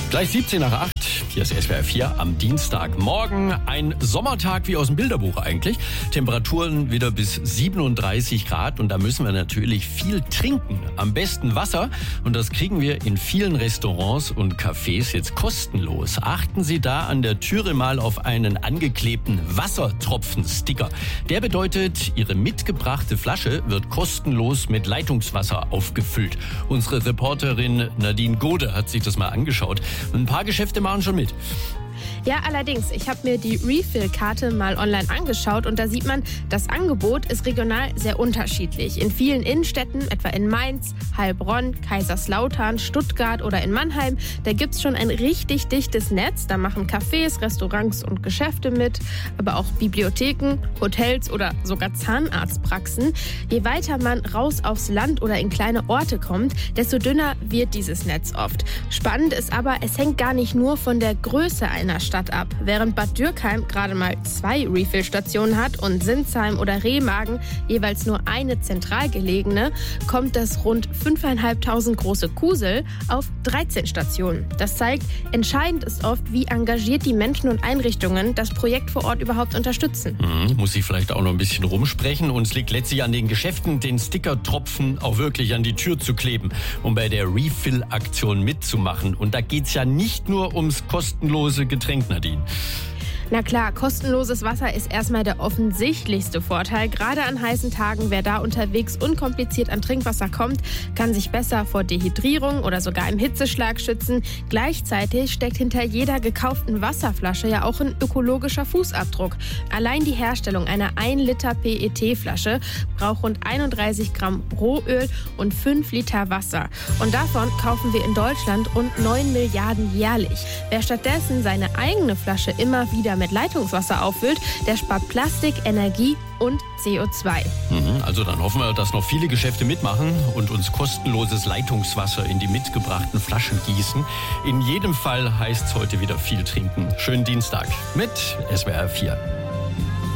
Gleich 17 nach 8, hier ist SWR 4 am Dienstagmorgen. Ein Sommertag wie aus dem Bilderbuch eigentlich. Temperaturen wieder bis 37 Grad und da müssen wir natürlich viel trinken. Am besten Wasser und das kriegen wir in vielen Restaurants und Cafés jetzt kostenlos. Achten Sie da an der Türe mal auf einen angeklebten Wassertropfen-Sticker. Der bedeutet, Ihre mitgebrachte Flasche wird kostenlos mit Leitungswasser aufgefüllt. Unsere Reporterin Nadine Gode hat sich das mal angeschaut. Ein paar Geschäfte machen schon mit. Ja, allerdings. Ich habe mir die Refill-Karte mal online angeschaut und da sieht man, das Angebot ist regional sehr unterschiedlich. In vielen Innenstädten, etwa in Mainz, Heilbronn, Kaiserslautern, Stuttgart oder in Mannheim, da gibt's schon ein richtig dichtes Netz. Da machen Cafés, Restaurants und Geschäfte mit, aber auch Bibliotheken, Hotels oder sogar Zahnarztpraxen. Je weiter man raus aufs Land oder in kleine Orte kommt, desto dünner wird dieses Netz oft. Spannend ist aber, es hängt gar nicht nur von der Größe einer Stadt ab. Während Bad Dürkheim gerade mal 2 Refill-Stationen hat und Sinsheim oder Remagen jeweils nur eine zentral gelegene, kommt das rund 5.500 große Kusel auf 13 Stationen. Das zeigt, entscheidend ist oft, wie engagiert die Menschen und Einrichtungen das Projekt vor Ort überhaupt unterstützen. Muss ich vielleicht auch noch ein bisschen rumsprechen. Und es liegt letztlich an den Geschäften, den Stickertropfen auch wirklich an die Tür zu kleben, um bei der Refill-Aktion mitzumachen. Und da geht's ja nicht nur ums kostenlose Getränk, Nadine. Na klar, kostenloses Wasser ist erstmal der offensichtlichste Vorteil. Gerade an heißen Tagen, wer da unterwegs unkompliziert an Trinkwasser kommt, kann sich besser vor Dehydrierung oder sogar einem Hitzeschlag schützen. Gleichzeitig steckt hinter jeder gekauften Wasserflasche ja auch ein ökologischer Fußabdruck. Allein die Herstellung einer 1 Liter PET-Flasche braucht rund 31 Gramm Rohöl und 5 Liter Wasser. Und davon kaufen wir in Deutschland rund 9 Milliarden jährlich. Wer stattdessen seine eigene Flasche immer wieder mit Leitungswasser auffüllt, der spart Plastik, Energie und CO2. Also dann hoffen wir, dass noch viele Geschäfte mitmachen und uns kostenloses Leitungswasser in die mitgebrachten Flaschen gießen. In jedem Fall heißt es heute wieder viel trinken. Schönen Dienstag mit SWR 4.